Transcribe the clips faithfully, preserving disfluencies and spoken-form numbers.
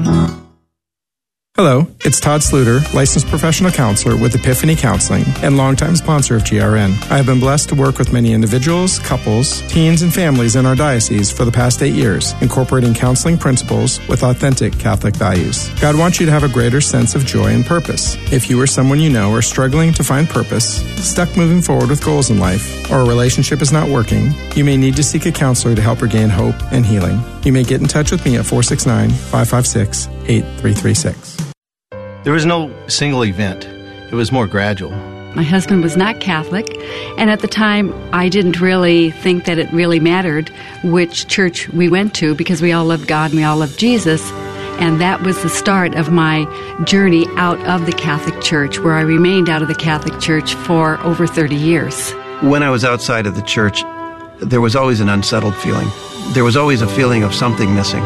Hello, it's Todd Sluter, licensed professional counselor with Epiphany Counseling and longtime sponsor of G R N. I have been blessed to work with many individuals, couples, teens, and families in our diocese for the past eight years, incorporating counseling principles with authentic Catholic values. God wants you to have a greater sense of joy and purpose. If you or someone you know are struggling to find purpose, stuck moving forward with goals in life, or a relationship is not working, you may need to seek a counselor to help regain hope and healing. You may get in touch with me at four six nine, five five six, eight three three six. There was no single event. It was more gradual. My husband was not Catholic, and at the time, I didn't really think that it really mattered which church we went to because we all loved God and we all loved Jesus. And that was the start of my journey out of the Catholic Church, where I remained out of the Catholic Church for over thirty years. When I was outside of the church, there was always an unsettled feeling. There was always a feeling of something missing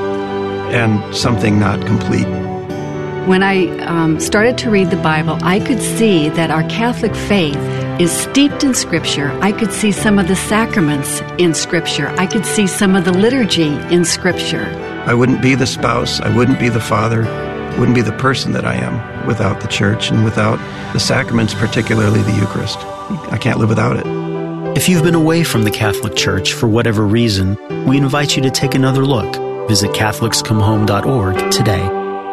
and something not complete. When I um, started to read the Bible, I could see that our Catholic faith is steeped in Scripture. I could see some of the sacraments in Scripture. I could see some of the liturgy in Scripture. I wouldn't be the spouse, I wouldn't be the father, wouldn't be the person that I am without the church and without the sacraments, particularly the Eucharist. I can't live without it. If you've been away from the Catholic Church for whatever reason, we invite you to take another look. Visit Catholics Come Home dot org today.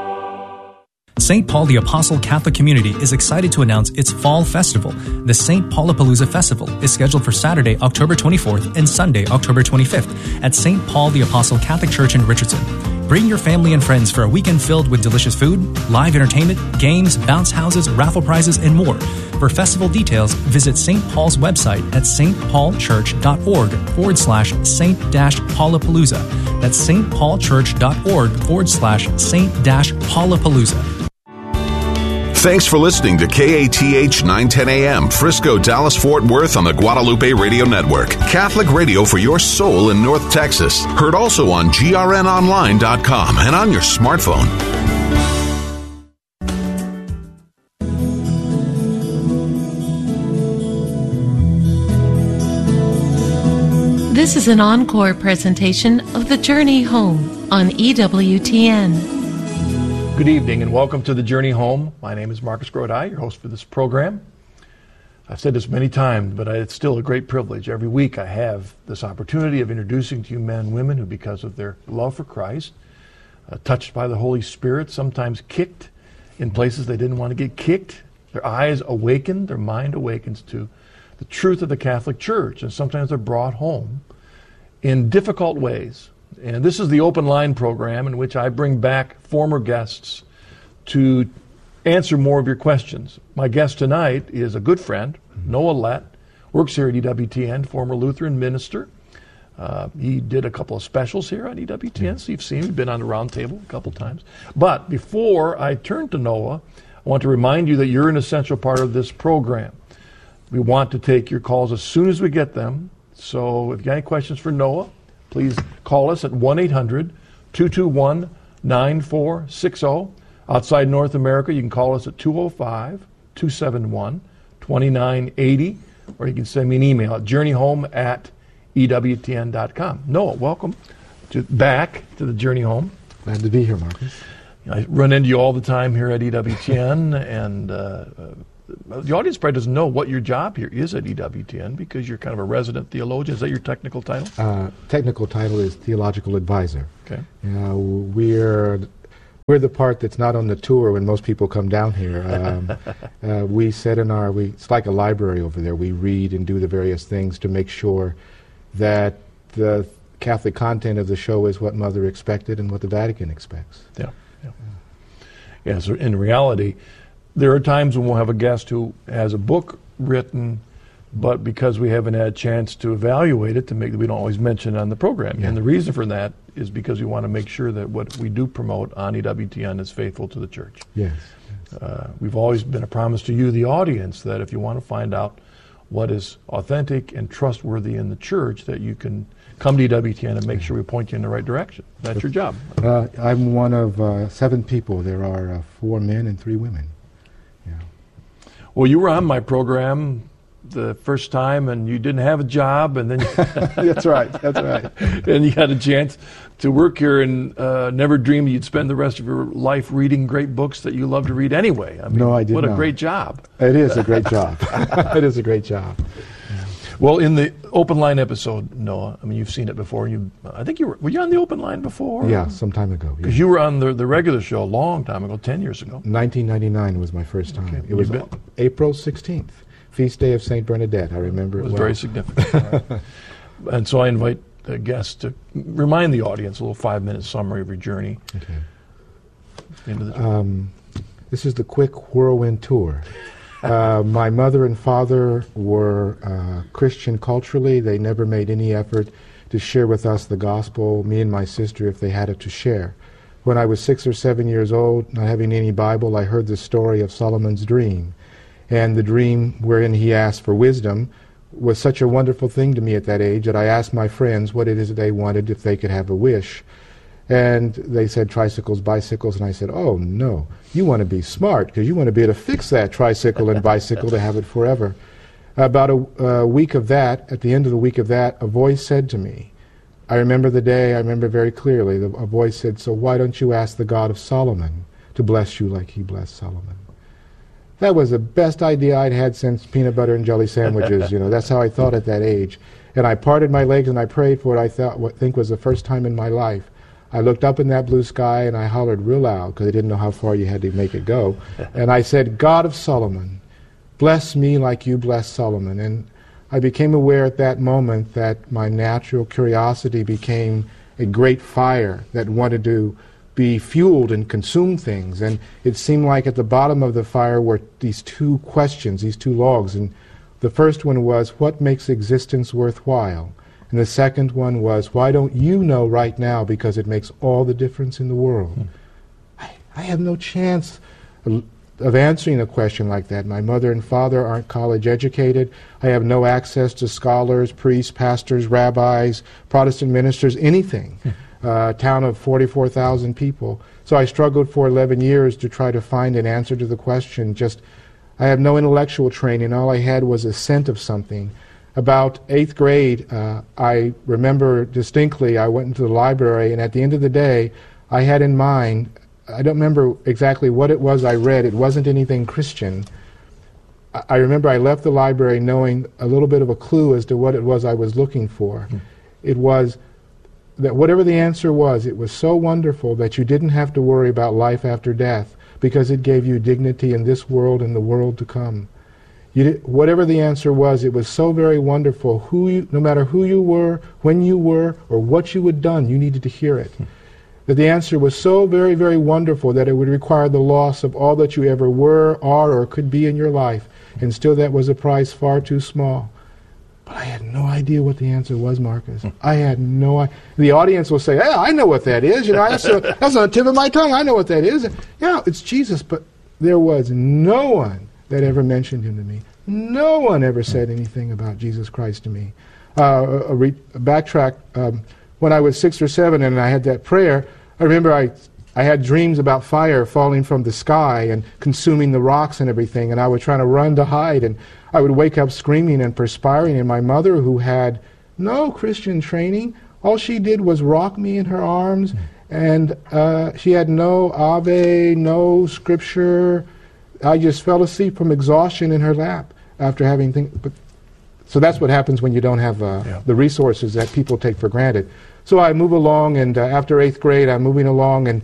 Saint Paul the Apostle Catholic Community is excited to announce its Fall Festival. The Saint Paulapalooza Festival is scheduled for Saturday, October twenty-fourth and Sunday, October twenty-fifth at Saint Paul the Apostle Catholic Church in Richardson. Bring your family and friends for a weekend filled with delicious food, live entertainment, games, bounce houses, raffle prizes, and more. For festival details, visit Saint Paul's website at stpaulchurch.org forward slash Saint dash Paulapalooza. That's stpaulchurch.org forward slash Saint dash Paulapalooza. Thanks for listening to K A T H nine ten A M, Frisco, Dallas, Fort Worth on the Guadalupe Radio Network. Catholic radio for your soul in North Texas. Heard also on G R N online dot com and on your smartphone. This is an encore presentation of The Journey Home on E W T N. Good evening and welcome to The Journey Home. My name is Marcus Grodi, your host for this program. I've said this many times, but it's still a great privilege. Every week I have this opportunity of introducing to you men and women who, because of their love for Christ, uh, touched by the Holy Spirit, sometimes kicked in places they didn't want to get kicked, their eyes awakened, their mind awakens to the truth of the Catholic Church, and sometimes they're brought home in difficult ways. And this is the Open Line program in which I bring back former guests to answer more of your questions. My guest tonight is a good friend, Noah Lett, works here at E W T N, former Lutheran minister. Uh, he did a couple of specials here on E W T N, so you've seen him, been on the round table a couple times. But before I turn to Noah, I want to remind you that you're an essential part of this program. We want to take your calls as soon as we get them. So if you got any questions for Noah, please call us at one eight hundred two two one nine four six zero. Outside North America, you can call us at two oh five two seven one two nine eight zero, or you can send me an email at journeyhome at E W T N dot com. Noah, welcome to, back to the Journey Home. Glad to be here, Marcus. I run into you all the time here at E W T N, and uh, uh, the audience probably doesn't know what your job here is at E W T N because you're kind of a resident theologian. Is that your technical title? Uh, technical title is theological advisor. Okay. Uh, we're we're the part that's not on the tour when most people come down here. Um, uh, we sit in our we it's like a library over there. We read and do the various things to make sure that the Catholic content of the show is what Mother expected and what the Vatican expects. Yeah. Yeah. Yeah. So in reality, there are times when we'll have a guest who has a book written, but because we haven't had a chance to evaluate it, to make we don't always mention it on the program. Yeah. And the reason for that is because we want to make sure that what we do promote on E W T N is faithful to the Church. Yes. Uh, we've always been a promise to you, the audience, that if you want to find out what is authentic and trustworthy in the Church, that you can come to E W T N and make sure we point you in the right direction. That's your job. Uh, I'm one of uh, seven people. There are uh, four men and three women. Well, you were on my program the first time, and you didn't have a job, and then that's right, that's right. And you had a chance to work here, and uh, never dreamed you'd spend the rest of your life reading great books that you love to read anyway. I mean, no, I did what not. a great job! It is a great job. It is a great job. Well, in the Open Line episode, Noah, I mean, you've seen it before. You, I think you were, were you on the Open Line before? Yeah, some time ago. Because yeah. you were on the, the regular show a long time ago, ten years ago. nineteen ninety-nine was my first time. Okay. It was been, April sixteenth, feast day of Saint Bernadette. I remember it, it was well. very significant. Right. And so I invite the guests to remind the audience a little five-minute summary of your journey. Okay. Into the um, this is the quick whirlwind tour. Uh, my mother and father were uh, Christian culturally. They never made any effort to share with us the gospel, me and my sister, if they had it to share. When I was six or seven years old, not having any Bible, I heard the story of Solomon's dream. And the dream wherein he asked for wisdom was such a wonderful thing to me at that age that I asked my friends what it is that they wanted if they could have a wish. And they said tricycles, bicycles, and I said, oh, no, you want to be smart because you want to be able to fix that tricycle and bicycle to have it forever. About a, a week of that, at the end of the week of that, a voice said to me, I remember the day, I remember very clearly, the, a voice said, so why don't you ask the God of Solomon to bless you like he blessed Solomon? That was the best idea I'd had since peanut butter and jelly sandwiches, you know, that's how I thought at that age. And I parted my legs and I prayed for what I thought, what I think was the first time in my life. I looked up in that blue sky and I hollered real loud because I didn't know how far you had to make it go. And I said, God of Solomon, bless me like you blessed Solomon. And I became aware at that moment that my natural curiosity became a great fire that wanted to be fueled and consume things. And it seemed like at the bottom of the fire were these two questions, these two logs. And the first one was, what makes existence worthwhile? And the second one was, why don't you know right now because it makes all the difference in the world? Hmm. I, I have no chance of, of answering a question like that. My mother and father aren't college educated. I have no access to scholars, priests, pastors, rabbis, Protestant ministers, anything. Hmm. Uh, a town of forty-four thousand people. So I struggled for eleven years to try to find an answer to the question. Just, I have no intellectual training. All I had was a scent of something. About eighth grade, uh, I remember distinctly, I went into the library, and at the end of the day, I had in mind, I don't remember exactly what it was I read. It wasn't anything Christian. I, I remember I left the library knowing a little bit of a clue as to what it was I was looking for. Mm. It was that whatever the answer was, it was so wonderful that you didn't have to worry about life after death because it gave you dignity in this world and the world to come. You did, whatever the answer was, it was so very wonderful. Who you, no matter who you were, when you were, or what you had done, you needed to hear it. Hmm. That the answer was so very, very wonderful that it would require the loss of all that you ever were, are, or could be in your life. And still that was a price far too small. But I had no idea what the answer was, Marcus. Hmm. I had no idea. The audience will say, yeah, I know what that is. You know, that's, a, that's on the tip of my tongue. I know what that is. Yeah, it's Jesus. But there was no one that ever mentioned him to me. No one ever said anything about Jesus Christ to me. Uh, a, a, re- a backtrack, um, when I was six or seven and I had that prayer, I remember I, I had dreams about fire falling from the sky and consuming the rocks and everything, and I was trying to run to hide, and I would wake up screaming and perspiring, and my mother, who had no Christian training, all she did was rock me in her arms, and uh, she had no Ave, no scripture. I just fell asleep from exhaustion in her lap after having things. But, so that's what happens when you don't have uh, yeah. the resources that people take for granted. So I move along, and uh, after eighth grade, I'm moving along, and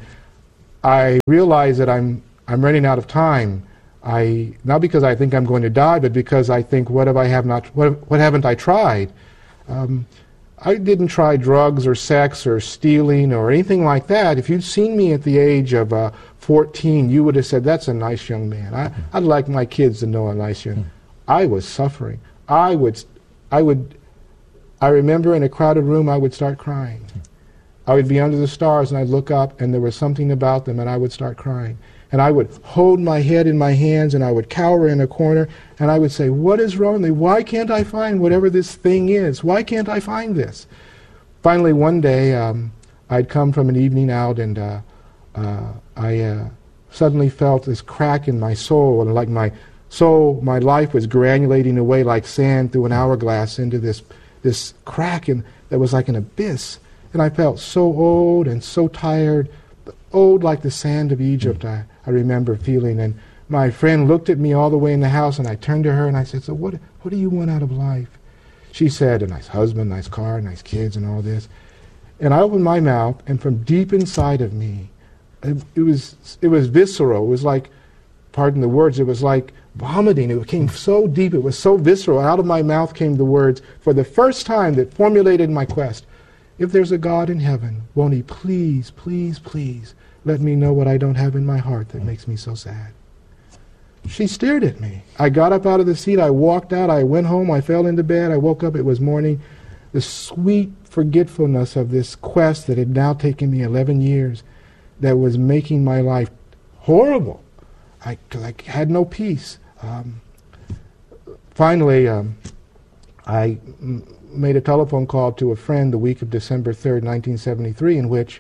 I realize that I'm I'm running out of time. I not because I think I'm going to die, but because I think, what have I have not? What what haven't I tried? Um, I didn't try drugs or sex or stealing or anything like that. If you'd seen me at the age of uh, fourteen, you would have said, that's a nice young man. I, I'd like my kids to know a nice young man. I was suffering. I would, I would, I remember in a crowded room, I would start crying. I would be under the stars and I'd look up and there was something about them and I would start crying. And I would hold my head in my hands and I would cower in a corner and I would say, what is wrong with me? Why can't I find whatever this thing is? Why can't I find this? Finally, one day, um, I'd come from an evening out and uh, uh, I uh, suddenly felt this crack in my soul, and like my, So my life was granulating away like sand through an hourglass into this this crack in, that was like an abyss. And I felt so old and so tired, old like the sand of Egypt, I, I remember feeling. And my friend looked at me all the way in the house, and I turned to her and I said, so what, what do you want out of life? She said, a nice husband, nice car, nice kids, and all this. And I opened my mouth, and from deep inside of me, it, it was it was visceral. It was like, pardon the words, it was like vomiting. It came so deep, it was so visceral. Out of my mouth came the words, for the first time, that formulated my quest. If there's a God in heaven, won't he please, please, please let me know what I don't have in my heart that makes me so sad? She stared at me. I got up out of the seat. I walked out. I went home. I fell into bed. I woke up. It was morning. The sweet forgetfulness of this quest that had now taken me eleven years, that was making my life horrible. I, 'cause I had no peace. Um, finally, um, I m- made a telephone call to a friend the week of December third, nineteen seventy-three, in which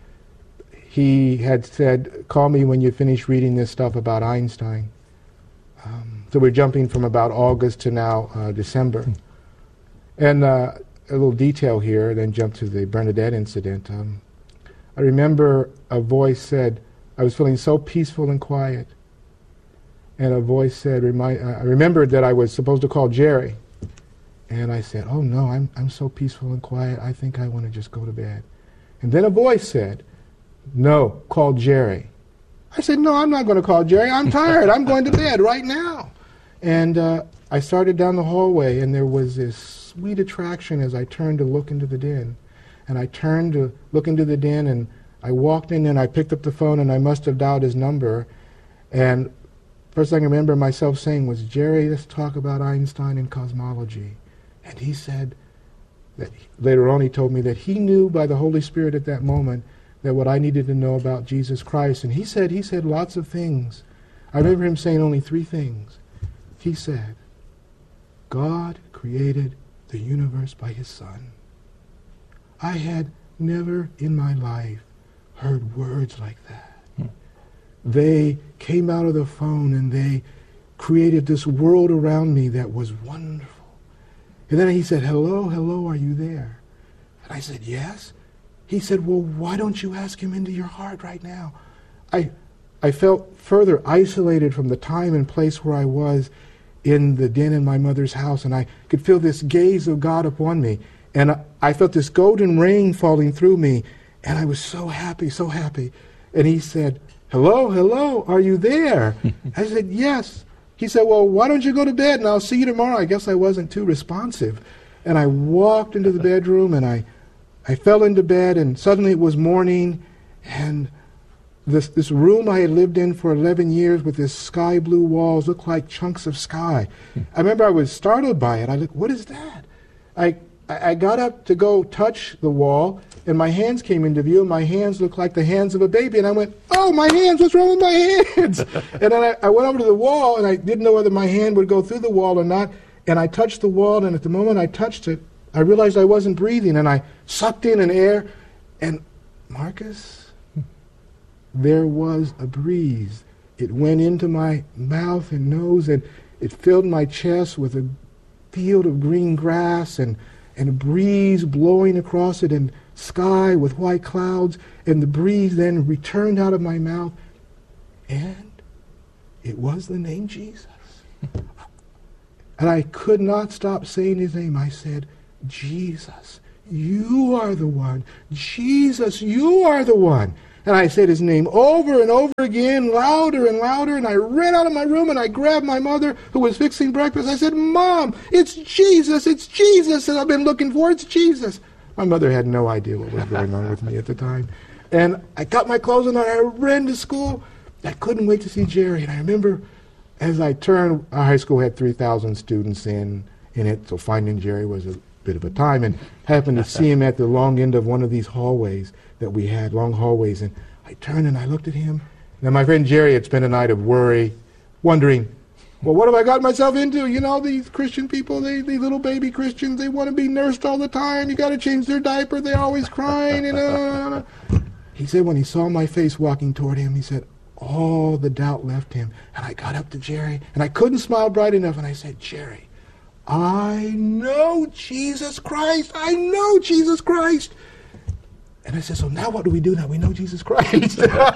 he had said, call me when you finish reading this stuff about Einstein. Um, so we're jumping from about August to now uh, December. Hmm. And uh, a little detail here, then jump to the Bernadette incident. Um, I remember a voice said, I was feeling so peaceful and quiet. And a voice said, remind, I remembered that I was supposed to call Jerry. And I said, oh no, I'm I'm so peaceful and quiet, I think I want to just go to bed. And then a voice said, no, call Jerry. I said, no, I'm not going to call Jerry. I'm tired. I'm going to bed right now. And uh, I started down the hallway, and there was this sweet attraction as I turned to look into the den. And I turned to look into the den, and I walked in, and I picked up the phone, and I must have dialed his number. And first thing I remember myself saying was, Jerry, let's talk about Einstein and cosmology. And he said that he, later on he told me that he knew by the Holy Spirit at that moment that what I needed to know about Jesus Christ. And he said, he said lots of things. I remember him saying only three things. He said, God created the universe by his Son. I had never in my life heard words like that. Hmm. They came out of the phone and they created this world around me that was wonderful. And then he said, hello, hello, are you there? And I said, yes. He said, well, why don't you ask him into your heart right now? I I felt further isolated from the time and place where I was in the den in my mother's house, and I could feel this gaze of God upon me. And I, I felt this golden rain falling through me, and I was so happy, so happy. And he said, hello, hello, are you there? I said, yes. He said, well, why don't you go to bed, and I'll see you tomorrow. I guess I wasn't too responsive. And I walked into the bedroom, and I, I fell into bed, and suddenly it was morning, and this this room I had lived in for eleven years with this sky blue walls looked like chunks of sky. I remember I was startled by it. I looked, what is that? I, I got up to go touch the wall, and my hands came into view, and my hands looked like the hands of a baby. And I went, oh, my hands, what's wrong with my hands? And then I, I went over to the wall, and I didn't know whether my hand would go through the wall or not. And I touched the wall, and at the moment I touched it, I realized I wasn't breathing, and I sucked in an air, and Marcus, there was a breeze. It went into my mouth and nose, and it filled my chest with a field of green grass, and, and a breeze blowing across it, and sky with white clouds, and the breeze then returned out of my mouth, and it was the name Jesus. And I could not stop saying his name. I said, Jesus, you are the one. Jesus, you are the one. And I said his name over and over again, louder and louder, and I ran out of my room and I grabbed my mother who was fixing breakfast. I said, Mom, it's Jesus, it's Jesus that I've been looking for, it's Jesus. My mother had no idea what was going on with me at the time. And I got my clothes on and I ran to school. I couldn't wait to see Jerry. And I remember as I turned, our high school had three thousand students in, in it, so finding Jerry was a bit of a time, and happened to see him at the long end of one of these hallways that we had, long hallways, and I turned and I looked at him. Now my friend Jerry had spent a night of worry, wondering, well, what have I got myself into? You know, these Christian people, they, these little baby Christians, they want to be nursed all the time. You got to change their diaper. They're always crying. And, uh, he said when he saw my face walking toward him, he said, all the doubt left him. And I got up to Jerry, and I couldn't smile bright enough, and I said, Jerry, I know Jesus Christ. I know Jesus Christ. And I said, so now what do we do now? We know Jesus Christ.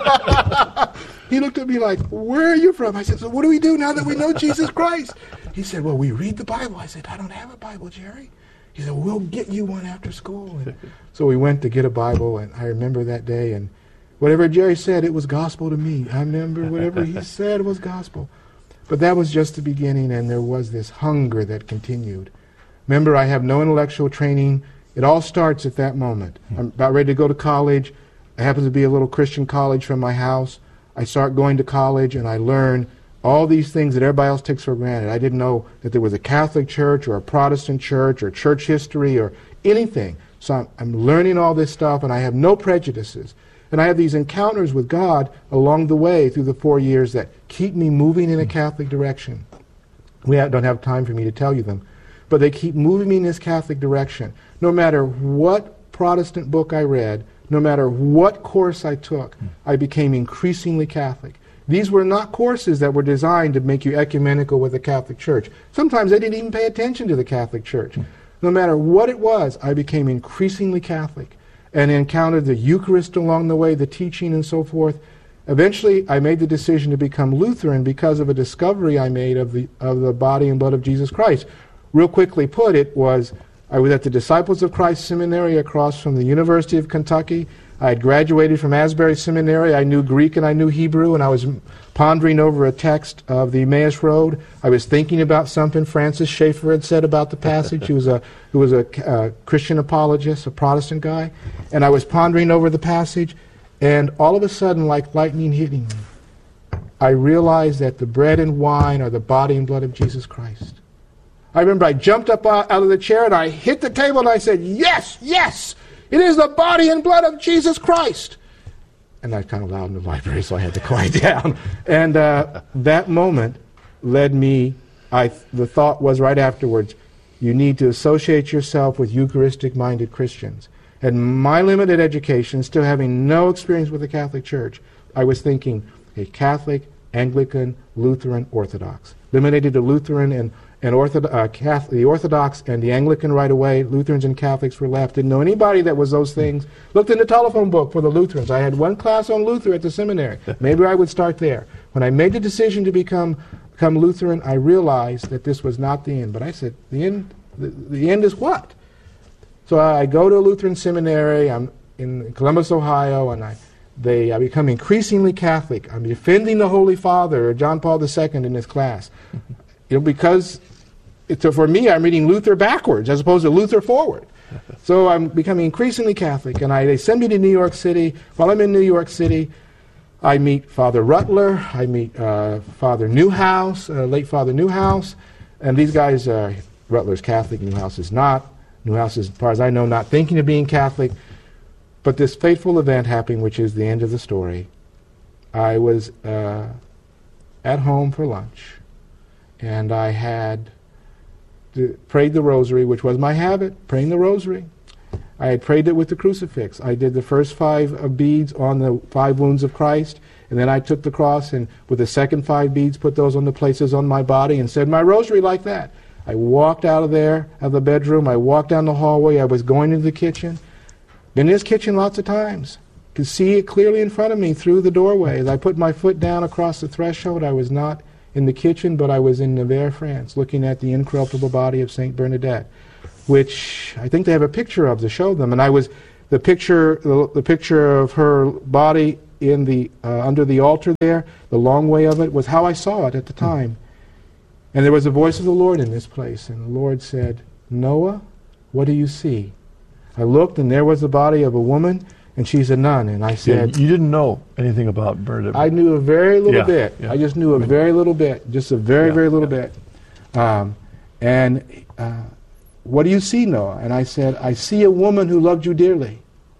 He looked at me like, where are you from? I said, so what do we do now that we know Jesus Christ? He said, well, we read the Bible. I said, I don't have a Bible, Jerry. He said, we'll get you one after school. And so we went to get a Bible, and I remember that day, and whatever Jerry said, it was gospel to me. I remember whatever he said was gospel. But that was just the beginning, and there was this hunger that continued. Remember, I have no intellectual training. It all starts at that moment. I'm about ready to go to college. It happens to be a little Christian college from my house. I start going to college, and I learn all these things that everybody else takes for granted. I didn't know that there was a Catholic church or a Protestant church or church history or anything. So I'm, I'm learning all this stuff, and I have no prejudices. And I have these encounters with God along the way through the four years that keep me moving in a Catholic direction. We have, don't have time for me to tell you them. But they keep moving me in this Catholic direction. No matter what Protestant book I read, no matter what course I took, I became increasingly Catholic. These were not courses that were designed to make you ecumenical with the Catholic Church. Sometimes they didn't even pay attention to the Catholic Church. No matter what it was, I became increasingly Catholic and encountered the Eucharist along the way, the teaching and so forth. Eventually, I made the decision to become Lutheran because of a discovery I made of the of the body and blood of Jesus Christ. Real quickly put, it was I was at the Disciples of Christ Seminary across from the University of Kentucky. I had graduated from Asbury Seminary. I knew Greek and I knew Hebrew, and I was pondering over a text of the Emmaus Road. I was thinking about something Francis Schaeffer had said about the passage. He was a who was a uh, Christian apologist, a Protestant guy, and I was pondering over the passage, and all of a sudden, like lightning hitting me, I realized that the bread and wine are the body and blood of Jesus Christ. I remember I jumped up out of the chair and I hit the table and I said, yes, yes, it is the body and blood of Jesus Christ. And I kind of loud in the library, so I had to quiet down. And uh, that moment led me, I, the thought was right afterwards, you need to associate yourself with Eucharistic-minded Christians. And my limited education, still having no experience with the Catholic Church, I was thinking, a Catholic, Anglican, Lutheran, Orthodox. Limited to Lutheran and and Ortho, uh, Catholic, the Orthodox and the Anglican right away. Lutherans and Catholics were left. Didn't know anybody that was those things. Looked in the telephone book for the Lutherans. I had one class on Luther at the seminary. Maybe I would start there. When I made the decision to become become Lutheran, I realized that this was not the end. But I said, the end, the, the end is what? So I go to a Lutheran seminary. I'm in Columbus, Ohio, and I they I become increasingly Catholic. I'm defending the Holy Father, John Paul the Second, in this class. You know, because So for me, I'm reading Luther backwards as opposed to Luther forward. So I'm becoming increasingly Catholic, and I, they send me to New York City. While I'm in New York City, I meet Father Rutler, I meet uh, Father Newhouse, uh, late Father Newhouse, and these guys, uh, Rutler's Catholic, Newhouse is not. Newhouse is, as far as I know, not thinking of being Catholic. But this fateful event happened, which is the end of the story. I was uh, at home for lunch, and I had prayed the rosary, which was my habit, praying the rosary. I had prayed it with the crucifix. I did the first five uh, beads on the five wounds of Christ, and then I took the cross and with the second five beads put those on the places on my body and said my rosary like that. I walked out of there, out of the bedroom. I walked down the hallway. I was going into the kitchen. Been in this kitchen lots of times. Could see it clearly in front of me through the doorway. As I put my foot down across the threshold, I was not in the kitchen, but I was in Nevers, France, looking at the incorruptible body of Saint Bernadette, which I think they have a picture of to show them. And I was the picture, the, the picture of her body in the uh, under the altar there. The long way of it was how I saw it at the time. And there was a voice of the Lord in this place, and the Lord said, "Noah, what do you see?" I looked, and there was the body of a woman, and she's a nun. And I said, yeah, you didn't know anything about Bernadette. I knew a very little yeah, bit. Yeah. I just knew a very little bit, just a very, yeah, very little yeah. bit. Um, and uh, what do you see, Noah? And I said, I see a woman who loved you dearly.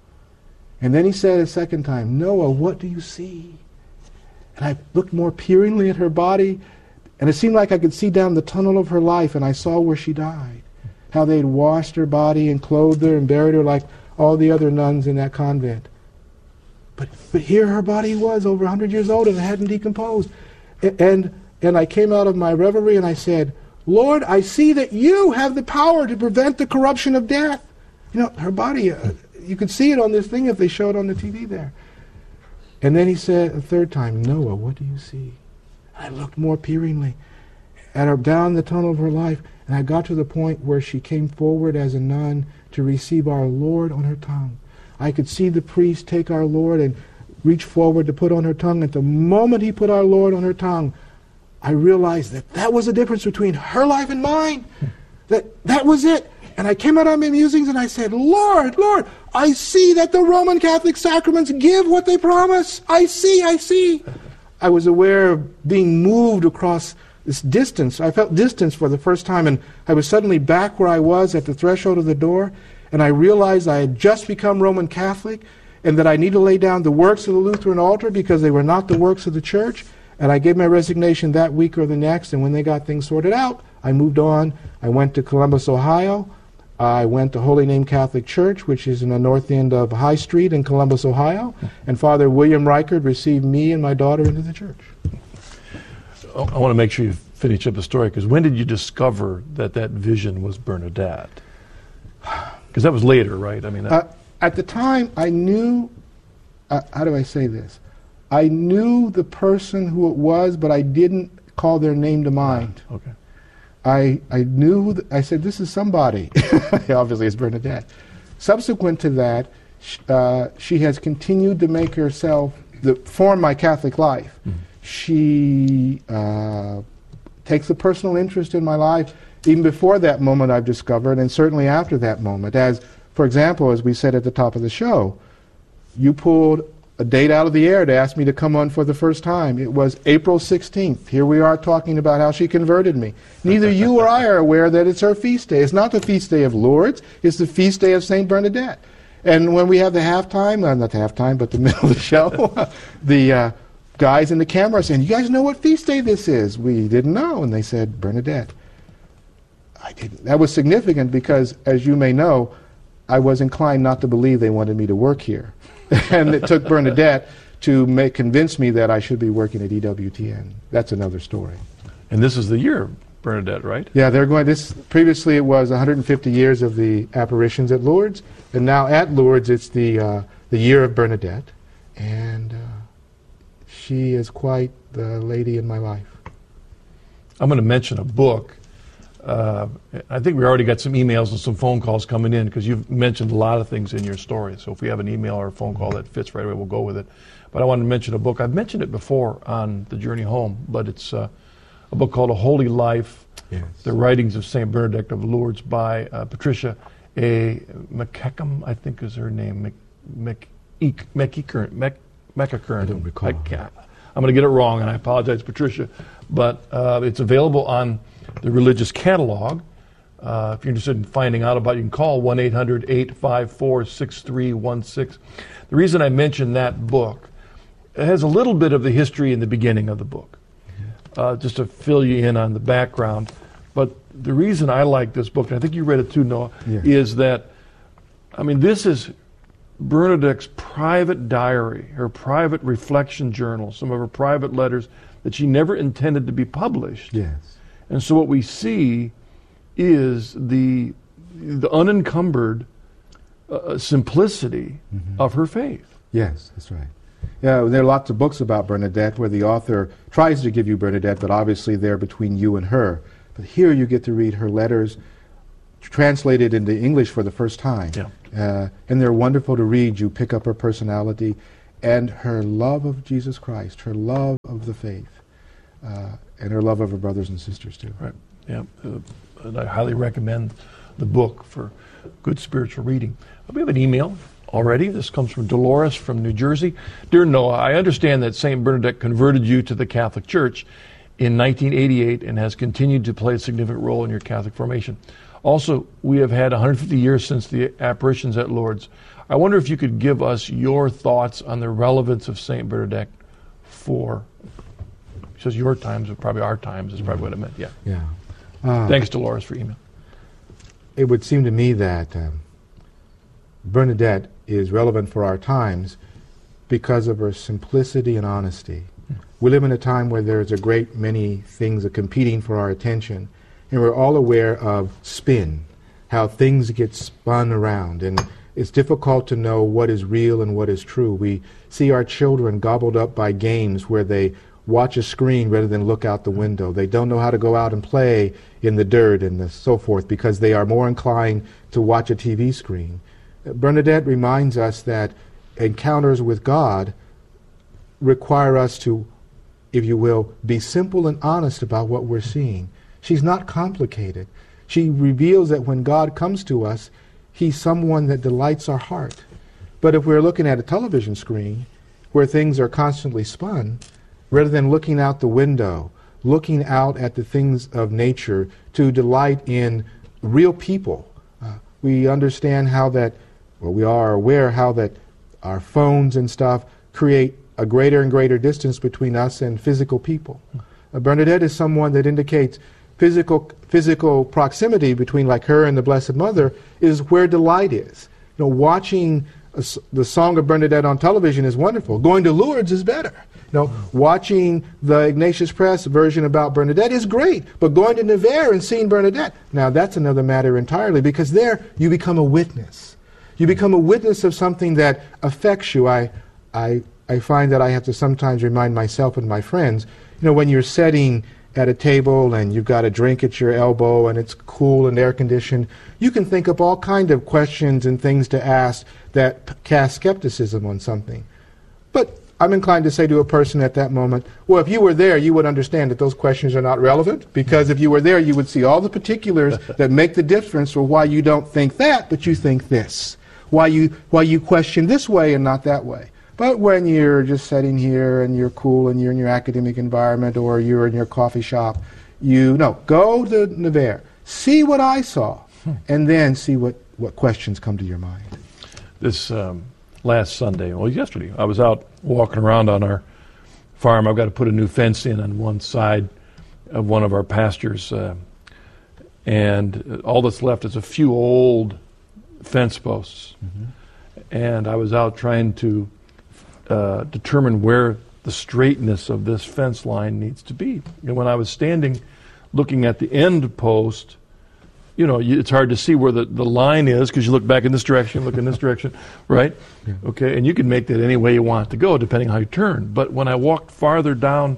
And then he said a second time, Noah, what do you see? And I looked more peeringly at her body, and it seemed like I could see down the tunnel of her life, and I saw where she died, how they'd washed her body and clothed her and buried her like all the other nuns in that convent. But but here her body was over one hundred years old and it hadn't decomposed. A- And and I came out of my reverie and I said, Lord, I see that you have the power to prevent the corruption of death. You know, her body, uh, you could see it on this thing if they show it on the T V there. And then he said a third time, Noah, what do you see? I looked more peeringly at her, down the tunnel of her life, and I got to the point where she came forward as a nun to receive our Lord on her tongue. I could see the priest take our Lord and reach forward to put on her tongue. At the moment he put our Lord on her tongue, I realized that that was the difference between her life and mine. That that was it. And I came out of my musings and I said, Lord, Lord, I see that the Roman Catholic sacraments give what they promise. I see, I see. I was aware of being moved across this distance. I felt distance for the first time, and I was suddenly back where I was at the threshold of the door, and I realized I had just become Roman Catholic and that I need to lay down the works of the Lutheran altar because they were not the works of the church. And I gave my resignation that week or the next, and when they got things sorted out, I moved on. I went to Columbus, Ohio. I went to Holy Name Catholic Church, which is in the north end of High Street in Columbus, Ohio. And Father William Reichard received me and my daughter into the church. I want to make sure you finish up the story, because when did you discover that that vision was Bernadette? Because that was later, right? I mean, that... uh, at the time, I knew, uh, how do I say this? I knew the person who it was, but I didn't call their name to mind. Okay. I I knew, th- I said, this is somebody. Obviously, it's Bernadette. Subsequent to that, sh- uh, she has continued to make herself, the, form my Catholic life. Mm-hmm. She uh, takes a personal interest in my life. Even before that moment, I've discovered, and certainly after that moment. As, for example, as we said at the top of the show, you pulled a date out of the air to ask me to come on for the first time. It was April sixteenth. Here we are talking about how she converted me. Neither you or I are aware that it's her feast day. It's not the feast day of Lourdes. It's the feast day of Saint Bernadette. And when we have the halftime, uh, not the halftime, but the middle of the show, the uh, guys in the camera are saying, you guys know what feast day this is? We didn't know. And they said, Bernadette. I didn't. That was significant because, as you may know, I was inclined not to believe they wanted me to work here. And it took Bernadette to make, convince me that I should be working at E W T N. That's another story. And this is the year of Bernadette, right? Yeah, they're going, this, previously it was one hundred fifty years of the apparitions at Lourdes, and now at Lourdes it's the, uh, the year of Bernadette, and uh, she is quite the lady in my life. I'm going to mention a book. Uh, I think we already got some emails and some phone calls coming in because you've mentioned a lot of things in your story. So if we have an email or a phone call that fits right away, we'll go with it. But I wanted to mention a book. I've mentioned it before on The Journey Home, but it's uh, a book called A Holy Life, yes. The Writings of Saint Bernadette of Lourdes by uh, Patricia A. McKechnie, I think is her name. McEachern. I don't recall. I can't. I'm going to get it wrong, and I apologize, Patricia. But uh, it's available on the religious catalog. Uh, if you're interested in finding out about it, you can call one eight hundred eight five four six three one six. The reason I mention that book, it has a little bit of the history in the beginning of the book, uh, just to fill you in on the background. But the reason I like this book, and I think you read it too, Noah, yeah. is that, I mean, this is Bernadette's private diary, her private reflection journal, some of her private letters that she never intended to be published. Yes. And so what we see is the the unencumbered uh, simplicity mm-hmm. of her faith. Yes, that's right. Yeah, there are lots of books about Bernadette where the author tries to give you Bernadette, but obviously they're between you and her. But here you get to read her letters translated into English for the first time. Yeah. Uh, and they're wonderful to read. You pick up her personality and her love of Jesus Christ, her love of the faith. Uh, and her love of her brothers and sisters, too. Right, yeah. Uh, and I highly recommend the book for good spiritual reading. We have an email already. This comes from Dolores from New Jersey. Dear Noah, I understand that Saint Bernadette converted you to the Catholic Church in nineteen eighty-eight and has continued to play a significant role in your Catholic formation. Also, we have had one hundred fifty years since the apparitions at Lourdes. I wonder if you could give us your thoughts on the relevance of Saint Bernadette for... says your times, or probably our times is probably what it meant. Yeah. Yeah. Uh, Thanks, Dolores, for email. It would seem to me that um, Bernadette is relevant for our times because of her simplicity and honesty. We live in a time where there's a great many things are competing for our attention, and we're all aware of spin, how things get spun around, and it's difficult to know what is real and what is true. We see our children gobbled up by games where they watch a screen rather than look out the window. They don't know how to go out and play in the dirt and the so forth because they are more inclined to watch a T V screen. Bernadette reminds us that encounters with God require us to, if you will, be simple and honest about what we're seeing. She's not complicated. She reveals that when God comes to us, He's someone that delights our heart. But if we're looking at a television screen where things are constantly spun, rather than looking out the window, looking out at the things of nature to delight in real people, uh, we understand how that, well, we are aware how that our phones and stuff create a greater and greater distance between us and physical people. Uh, Bernadette is someone that indicates physical physical proximity between like her and the Blessed Mother is where delight is. You know, watching a, the Song of Bernadette on television is wonderful. Going to Lourdes is better. You know, watching the Ignatius Press version about Bernadette is great, but going to Nevers and seeing Bernadette, now that's another matter entirely, because there you become a witness. You become a witness of something that affects you. I, I, I find that I have to sometimes remind myself and my friends, you know, when you're sitting at a table and you've got a drink at your elbow and it's cool and air conditioned, you can think up all kinds of questions and things to ask that p- cast skepticism on something. But I'm inclined to say to a person at that moment, well, if you were there, you would understand that those questions are not relevant, because if you were there, you would see all the particulars that make the difference for why you don't think that, but you think this. Why you, why you question this way and not that way. But when you're just sitting here and you're cool and you're in your academic environment or you're in your coffee shop, you no, go to Nevers, see what I saw, and then see what, what questions come to your mind. This um, last Sunday, well, yesterday, I was out walking around on our farm. I've got to put a new fence in on one side of one of our pastures, uh, and all that's left is a few old fence posts. Mm-hmm. And I was out trying to Uh, determine where the straightness of this fence line needs to be. And when I was standing looking at the end post, you know, you, it's hard to see where the, the line is because you look back in this direction, look in this direction, right? Yeah. Okay, and you can make that any way you want it to go depending on how you turn. But when I walked farther down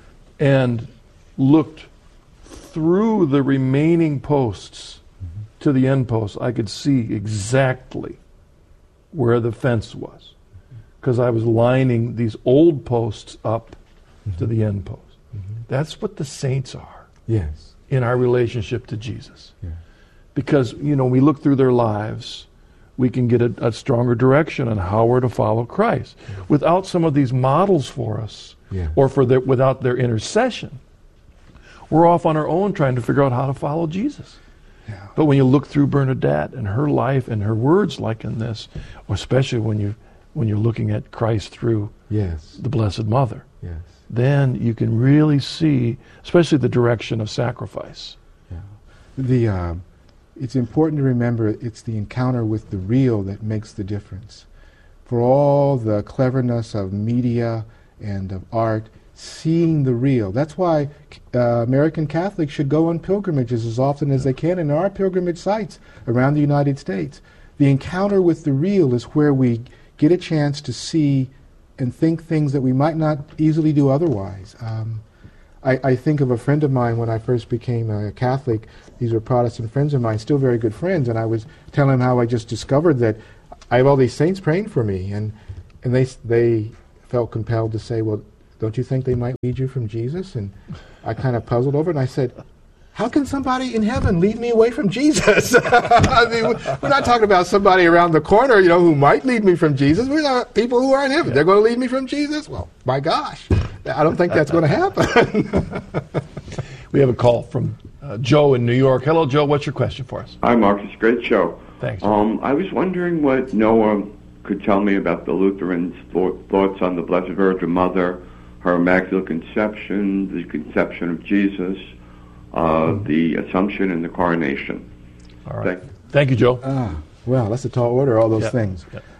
and looked through the remaining posts mm-hmm. to the end post, I could see exactly where the fence was, because I was lining these old posts up mm-hmm. to the end post. Mm-hmm. That's what the saints are. Yes. In our relationship to Jesus. Yeah. Because, you know, we look through their lives, we can get a, a stronger direction on how we're to follow Christ. Yeah. Without some of these models for us, yeah. or for their, without their intercession, we're off on our own trying to figure out how to follow Jesus. Yeah. But when you look through Bernadette and her life and her words like in this, or especially when you when you're looking at Christ through yes. the Blessed Mother, yes. then you can really see, especially the direction of sacrifice. Yeah. The uh, it's important to remember it's the encounter with the real that makes the difference. For all the cleverness of media and of art, seeing the real. That's why uh, American Catholics should go on pilgrimages as often as they can, and there are pilgrimage sites around the United States. The encounter with the real is where we get a chance to see and think things that we might not easily do otherwise. Um, I, I think of a friend of mine when I first became a Catholic. These were Protestant friends of mine, still very good friends, and I was telling him how I just discovered that I have all these saints praying for me, and and they they felt compelled to say, well, don't you think they might lead you from Jesus? And I kind of puzzled over it, and I said, how can somebody in heaven lead me away from Jesus? I mean, we're not talking about somebody around the corner, you know, who might lead me from Jesus. We're not people who are in heaven. They're going to lead me from Jesus? Well, my gosh, I don't think that's going to happen. We have a call from uh, Joe in New York. Hello, Joe. What's your question for us? Hi, Marcus. Great show. Thanks. Um, I was wondering what Noah could tell me about the Lutherans' th- thoughts on the Blessed Virgin Mother, her Immaculate Conception, the conception of Jesus, Uh, the Assumption and the Coronation. All right. Thank, Thank you, Joe. Ah, well, that's a tall order, all those yep. things. Yep.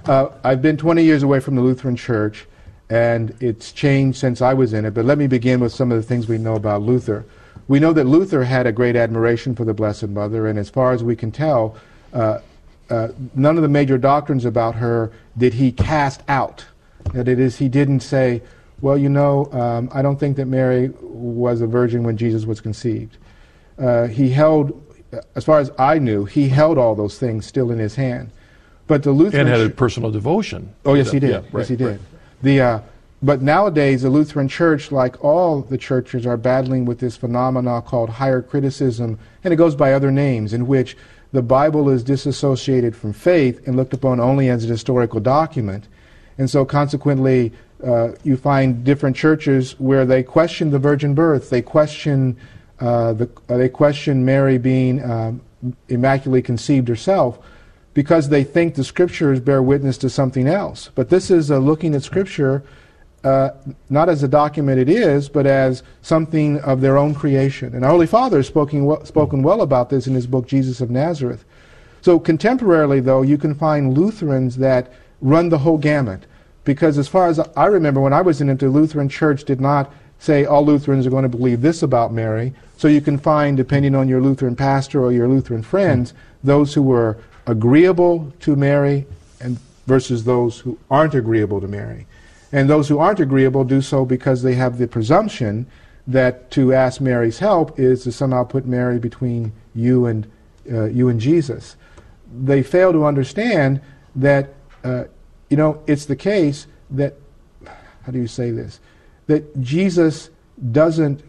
Uh, I've been twenty years away from the Lutheran Church, and it's changed since I was in it. But let me begin with some of the things we know about Luther. We know that Luther had a great admiration for the Blessed Mother, and as far as we can tell, uh, uh, none of the major doctrines about her did he cast out. That it is, he didn't say, well, you know, um, I don't think that Mary was a virgin when Jesus was conceived. Uh, he held, as far as I knew, he held all those things still in his hand. But the Lutheran and had a personal devotion. Oh, yes, he did. Yeah, right, yes, he did. Right. The uh, but nowadays, the Lutheran Church, like all the churches, are battling with this phenomena called higher criticism, and it goes by other names, in which the Bible is disassociated from faith and looked upon only as a historical document. And so consequently, uh, you find different churches where they question the virgin birth, they question uh, the, uh, they question Mary being um, immaculately conceived herself, because they think the Scriptures bear witness to something else. But this is uh, looking at Scripture uh, not as a document it is, but as something of their own creation. And our Holy Father has spoken well, spoken well about this in his book, Jesus of Nazareth. So contemporarily, though, you can find Lutherans that run the whole gamut. Because as far as I remember, when I was in it, the Lutheran Church did not say all Lutherans are going to believe this about Mary. So you can find, depending on your Lutheran pastor or your Lutheran friends, those who were agreeable to Mary and versus those who aren't agreeable to Mary. And those who aren't agreeable do so because they have the presumption that to ask Mary's help is to somehow put Mary between you and uh, you and Jesus. They fail to understand that uh, you know it's the case that, how do you say this, that Jesus doesn't,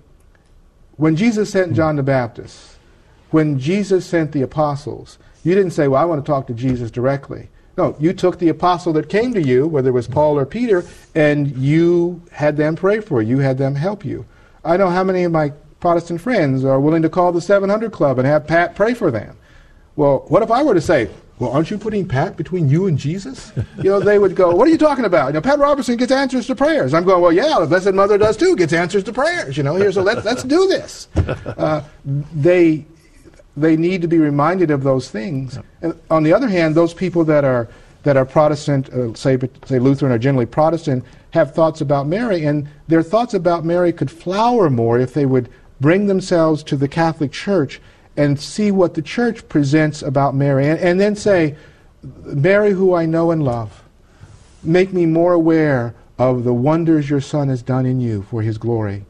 when Jesus sent John the Baptist, when Jesus sent the apostles, you didn't say, well, I want to talk to Jesus directly. No, you took the apostle that came to you, whether it was Paul or Peter, and you had them pray for you. You had them help you. I know how many of my Protestant friends are willing to call the seven hundred Club and have Pat pray for them. Well, what if I were to say, well, aren't you putting Pat between you and Jesus? You know, they would go, what are you talking about? You know, Pat Robertson gets answers to prayers. I'm going, well, yeah, the Blessed Mother does too, gets answers to prayers. You know, here, so let's, let's do this. Uh, they... They need to be reminded of those things. Yep. And on the other hand, those people that are that are Protestant, uh, say say Lutheran or generally Protestant, have thoughts about Mary, and their thoughts about Mary could flower more if they would bring themselves to the Catholic Church and see what the Church presents about Mary, and, and then say, Mary, who I know and love, make me more aware of the wonders your Son has done in you for his glory.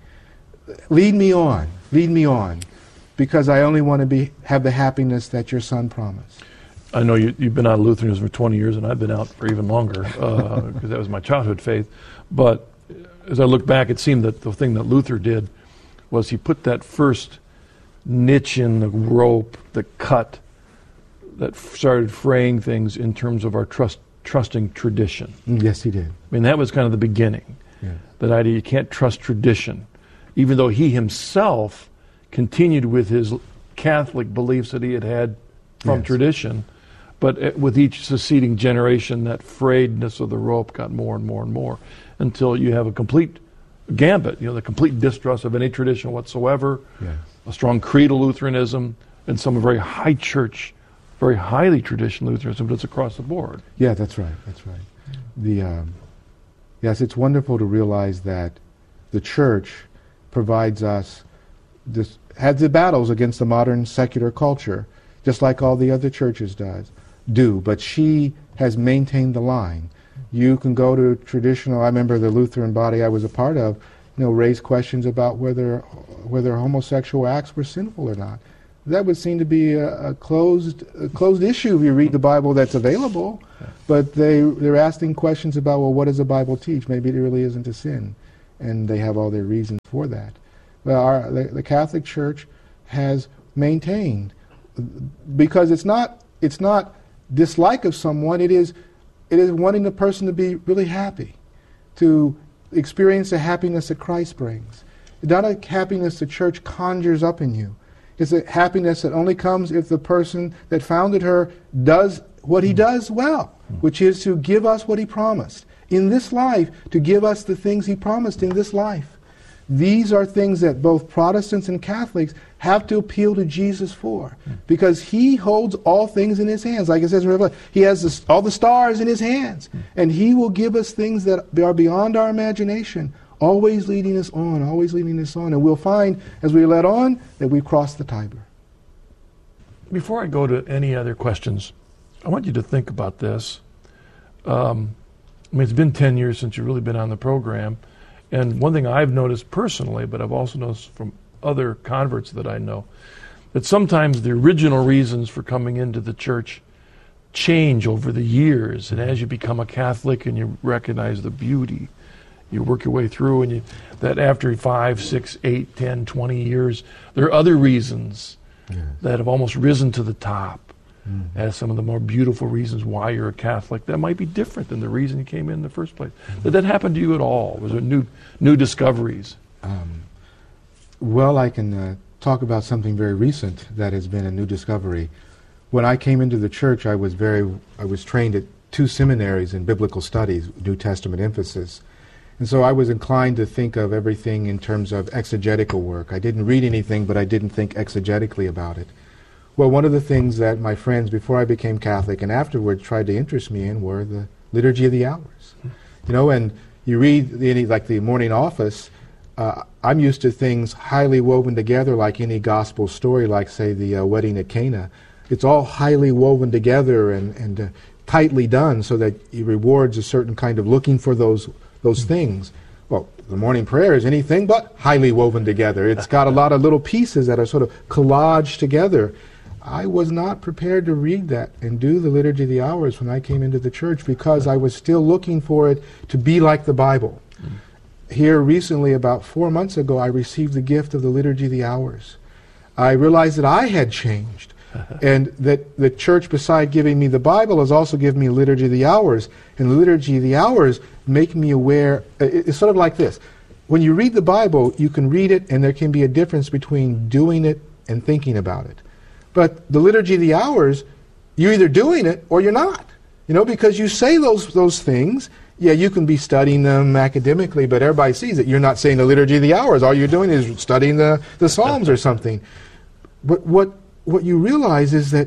Lead me on, lead me on. Because I only want to be have the happiness that your Son promised. I know you, you've been out of Lutheranism for twenty years, and I've been out for even longer, because uh, that was my childhood faith. But as I look back, it seemed that the thing that Luther did was he put that first niche in the rope, the cut, that f- started fraying things in terms of our trust, trusting tradition. Yes, he did. I mean, that was kind of the beginning. Yes. That idea, you can't trust tradition. Even though he himself continued with his Catholic beliefs that he had had from yes. tradition, but with each succeeding generation, that frayedness of the rope got more and more and more, until you have a complete gambit, you know, the complete distrust of any tradition whatsoever, yes. a strong creedal Lutheranism, and some very high church, very highly traditional Lutheranism, but it's across the board. Yeah, that's right, that's right. The um, yes, it's wonderful to realize that the Church provides us this, had the battles against the modern secular culture, just like all the other churches does, do, but she has maintained the line. You can go to traditional, I remember the Lutheran body I was a part of, you know, raise questions about whether whether homosexual acts were sinful or not. That would seem to be a, a closed a closed issue if you read the Bible that's available, but they, they're asking questions about, well, what does the Bible teach? Maybe it really isn't a sin, and they have all their reasons for that. Well, our, the, the Catholic Church has maintained, because it's not it's not dislike of someone. It is it is wanting the person to be really happy, to experience the happiness that Christ brings. It's not a happiness the Church conjures up in you. It's a happiness that only comes if the person that founded her does what he does well, which is to give us what he promised in this life, to give us the things he promised in this life. These are things that both Protestants and Catholics have to appeal to Jesus for, because he holds all things in his hands. Like it says in Revelation, he has this, all the stars in his hands, and he will give us things that are beyond our imagination, always leading us on, always leading us on. And we'll find, as we let on, that we've crossed the Tiber. Before I go to any other questions, I want you to think about this. Um, I mean, it's been ten years since you've really been on the program, and one thing I've noticed personally, but I've also noticed from other converts that I know, that sometimes the original reasons for coming into the church change over the years, and as you become a Catholic and you recognize the beauty, you work your way through, and you, that after five, six, eight, ten, twenty years, there are other reasons yes. that have almost risen to the top mm-hmm. as some of the more beautiful reasons why you're a Catholic that might be different than the reason you came in in the first place. Mm-hmm. Did that happen to you at all? Was there new new discoveries? Um, well, I can uh, talk about something very recent that has been a new discovery. When I came into the church, I was very I was trained at two seminaries in biblical studies, New Testament emphasis. And so I was inclined to think of everything in terms of exegetical work. I didn't read anything, but I didn't think exegetically about it. Well, one of the things that my friends, before I became Catholic and afterwards, tried to interest me in were the Liturgy of the Hours. You know, and you read, the, like the morning office, uh, I'm used to things highly woven together like any gospel story, like, say, the uh, wedding at Cana. It's all highly woven together and, and uh, tightly done so that it rewards a certain kind of looking for those those things. Well, the morning prayer is anything but highly woven together. It's got a lot of little pieces that are sort of collaged together. I was not prepared to read that and do the Liturgy of the Hours when I came into the church because I was still looking for it to be like the Bible. Mm. Here recently, about four months ago, I received the gift of the Liturgy of the Hours. I realized that I had changed. And that the church, beside giving me the Bible, has also given me Liturgy of the Hours. And the Liturgy of the Hours make me aware. It's sort of like this. When you read the Bible, you can read it, and there can be a difference between doing it and thinking about it. But the Liturgy of the Hours, you're either doing it or you're not. You know, because you say those those things. Yeah, you can be studying them academically, but everybody sees it. You're not saying the Liturgy of the Hours. All you're doing is studying the, the Psalms or something. But what... What you realize is that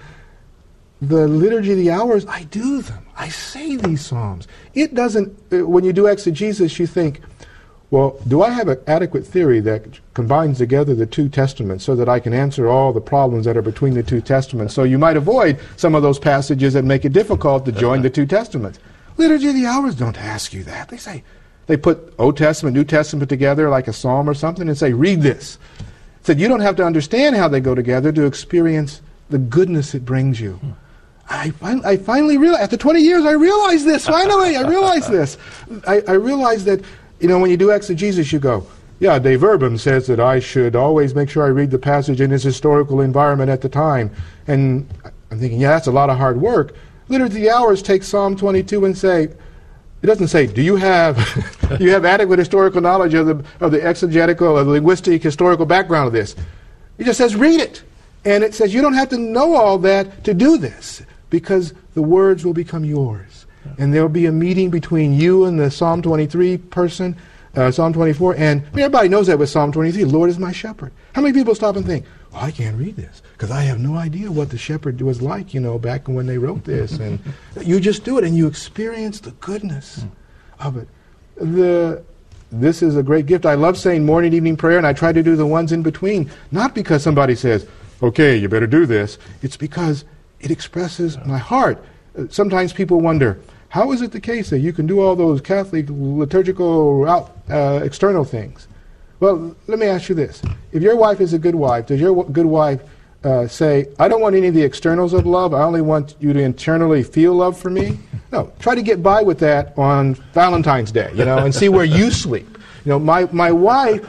the Liturgy of the Hours, I do them. I say these psalms. It doesn't, when you do exegesis, you think, well, do I have an adequate theory that combines together the two testaments so that I can answer all the problems that are between the two testaments? So you might avoid some of those passages that make it difficult to join the two testaments. Liturgy of the Hours don't ask you that. They say, they put Old Testament, New Testament together like a psalm or something and say, read this. Said you don't have to understand how they go together to experience the goodness it brings you. Hmm. I, fin- I finally realized, after twenty years, I realized this. Finally, I realized this. I, I realized that, you know, when you do exegesis, you go, yeah, De Verbum says that I should always make sure I read the passage in its historical environment at the time. And I'm thinking, yeah, that's a lot of hard work. Liturgy of the Hours takes Psalm twenty-two and say, it doesn't say, do you have you have adequate historical knowledge of the of the exegetical or the linguistic historical background of this? It just says, read it. And it says, you don't have to know all that to do this, because the words will become yours. And there will be a meeting between you and the Psalm twenty-three person, uh, Psalm twenty-four, and I mean, everybody knows that with Psalm twenty-three, Lord is my shepherd. How many people stop and think, well, I can't read this, because I have no idea what the shepherd was like, you know, back when they wrote this. And you just do it, and you experience the goodness of it. The This is a great gift. I love saying morning, evening prayer, and I try to do the ones in between, not because somebody says, okay, you better do this. It's because it expresses my heart. Uh, sometimes people wonder, how is it the case that you can do all those Catholic liturgical out, uh, external things? Well, let me ask you this. If your wife is a good wife, does your w- good wife uh, say, I don't want any of the externals of love, I only want you to internally feel love for me? No, try to get by with that on Valentine's Day, you know, and see where you sleep. You know, my, my wife